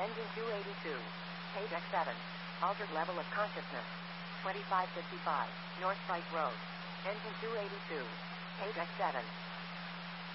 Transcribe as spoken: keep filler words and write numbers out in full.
Engine two eighty-two. Page X seven. Altered level of consciousness. twenty-five fifty-five. North Pike Road. Engine two eighty-two. Page X seven.